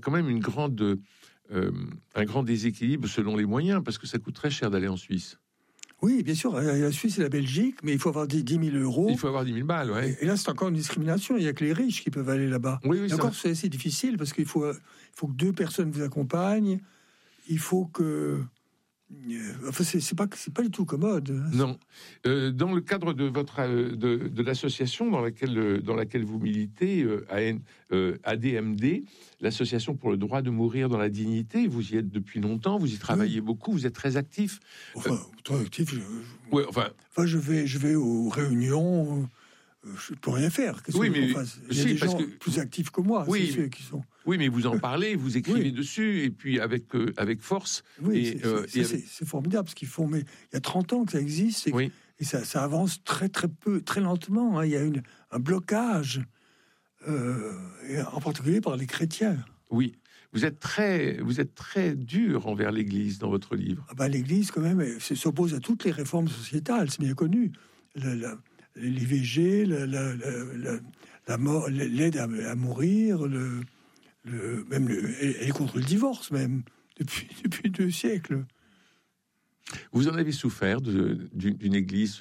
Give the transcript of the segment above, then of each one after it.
quand même un grand déséquilibre selon les moyens, parce que ça coûte très cher d'aller en Suisse. Oui, bien sûr, la Suisse et la Belgique, mais il faut avoir 10 000 euros. Il faut avoir 10 000 balles, oui. Et là, c'est encore une discrimination. Il n'y a que les riches qui peuvent aller là-bas. Oui, et encore, c'est assez difficile, parce qu'il faut que 2 personnes vous accompagnent. Il faut que... Enfin, c'est pas du tout commode. Non. Dans le cadre de l'association dans laquelle vous militez, ADMD, l'association pour le droit de mourir dans la dignité, vous y êtes depuis longtemps, vous y travaillez beaucoup, vous êtes très actif. Enfin, très actif. Je vais aux réunions. Je peux rien faire. Oui, mais il y a des gens plus actifs que moi. Oui, c'est ceux qui sont. Oui, mais vous en parlez, vous écrivez dessus, et puis avec force. Oui, c'est formidable ce qu'ils font. Mais il y a 30 ans que ça existe, et ça avance très très peu, très lentement. Hein. Il y a un blocage, et en particulier par les chrétiens. Oui, vous êtes très dur envers l'Église dans votre livre. L'Église, quand même, s'oppose à toutes les réformes sociétales, c'est bien connu. L'IVG, la mort, l'aide à mourir, elle est contre le divorce même depuis 2 siècles. Vous en avez souffert d'une Église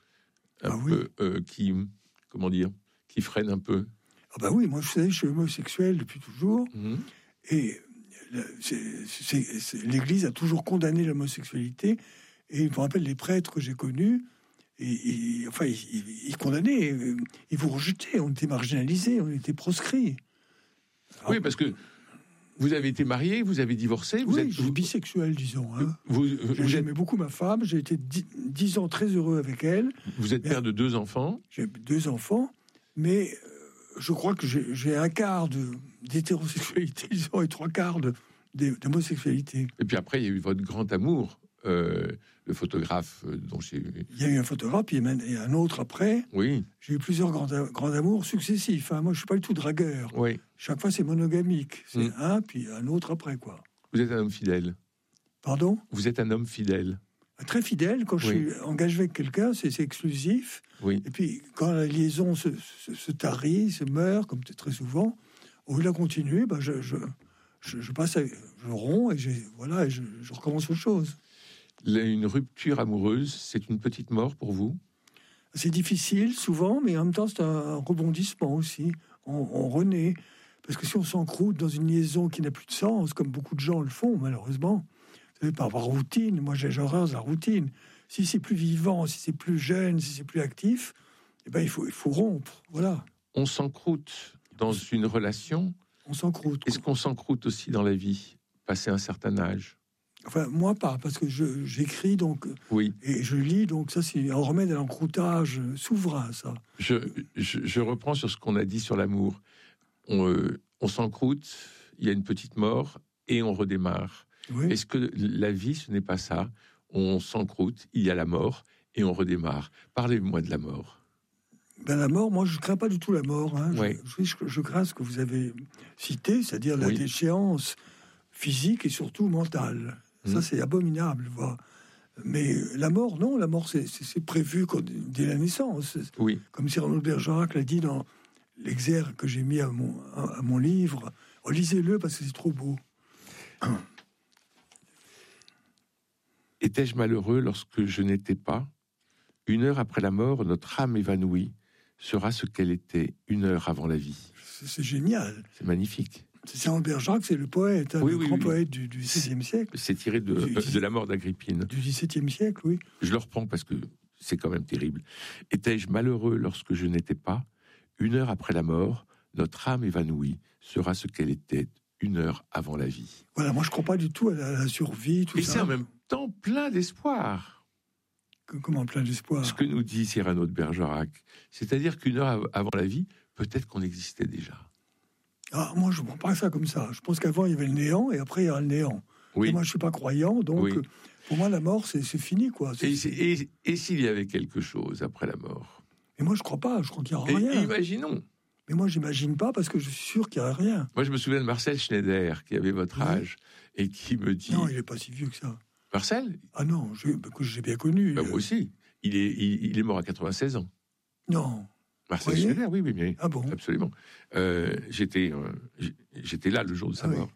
qui freine un peu. Oui, moi je suis homosexuel depuis toujours, et l'Église a toujours condamné l'homosexualité. Et je me rappelle les prêtres que j'ai connus. Ils condamnaient, ils vous rejetaient, on était marginalisés, on était proscrits. Oui, parce que vous avez été marié, vous avez divorcé. Je suis bisexuel, disons. Hein. J'aimais beaucoup ma femme, j'ai été 10 ans très heureux avec elle. Vous êtes père de 2 enfants. J'ai 2 enfants, mais je crois que j'ai un quart d'hétérosexualité, disons, et 3 quarts d'homosexualité. Et puis après, il y a eu votre grand amour. Le photographe dont j'ai... Il y a eu un photographe, puis il y a un autre après. Oui. J'ai eu plusieurs grands amours successifs. Hein. Moi, je ne suis pas du tout dragueur. Oui. Chaque fois, c'est monogamique. C'est un, puis un autre après, quoi. Vous êtes un homme fidèle. Pardon ? Vous êtes un homme fidèle. Très fidèle. Quand je suis engagé avec quelqu'un, c'est exclusif. Oui. Et puis, quand la liaison se tarit, se meurt, comme très souvent, au lieu de la continuer, je passe, je romps et je recommence autre chose. Une rupture amoureuse, c'est une petite mort pour vous ? C'est difficile, souvent, mais en même temps, c'est un rebondissement aussi. On renaît. Parce que si on s'encroute dans une liaison qui n'a plus de sens, comme beaucoup de gens le font, malheureusement, par routine, moi j'ai horreur de la routine. Si c'est plus vivant, si c'est plus jeune, si c'est plus actif, il faut rompre. Voilà. On s'encroute dans une relation. On s'encroute. Est-ce qu'on s'encroute aussi dans la vie, passé un certain âge ? Enfin, moi pas, parce que j'écris, donc, et je lis, donc ça c'est un remède à l'encroutage souverain, ça. Je reprends sur ce qu'on a dit sur l'amour. On s'encroute, il y a une petite mort, et on redémarre. Oui. Est-ce que la vie, ce n'est pas ça ? On s'encroute, il y a la mort, et on redémarre. Parlez-moi de la mort. La mort, moi je ne crains pas du tout la mort. Hein. Oui. Je crains ce que vous avez cité, c'est-à-dire la déchéance physique et surtout mentale. Ça, c'est abominable. Voilà. Mais la mort, non, la mort, c'est prévu dès la naissance. Oui. Comme Cyrano de Bergerac l'a dit dans l'exergue que j'ai mis à mon livre. Lisez-le parce que c'est trop beau. Étais-je malheureux lorsque je n'étais pas ? 1 heure après la mort, notre âme évanouie sera ce qu'elle était 1 heure avant la vie. C'est génial. C'est magnifique. C'est Cyrano de Bergerac, c'est le poète, le grand poète du XVIe siècle. C'est tiré de la mort d'Agrippine. Du XVIIe siècle, oui. Je le reprends parce que c'est quand même terrible. Étais-je malheureux lorsque je n'étais pas ? 1 heure après la mort, notre âme évanouie sera ce qu'elle était 1 heure avant la vie. Voilà, moi je ne crois pas du tout à la survie, tout ça. Et c'est en même temps plein d'espoir. Comment plein d'espoir ? Ce que nous dit Cyrano de Bergerac. C'est-à-dire qu'1 heure avant la vie, peut-être qu'on existait déjà. Moi, je ne prends pas ça comme ça. Je pense qu'avant, il y avait le néant, et après, il y aura le néant. Oui. Et moi, je ne suis pas croyant, donc pour moi, la mort, c'est fini, quoi. Et s'il y avait quelque chose après la mort ? Mais moi, je ne crois pas. Je crois qu'il n'y aura rien. Imaginons. Mais moi, je n'imagine pas, parce que je suis sûr qu'il n'y aura rien. Moi, je me souviens de Marcel Schneider, qui avait votre âge, et qui me dit... Non, il n'est pas si vieux que ça. Marcel ? Ah non, j'ai bien connu. Moi aussi. Il est mort à 96 ans. Non. Marcel Schneider, oui, mais ah bon ? Absolument. J'étais là le jour de sa mort.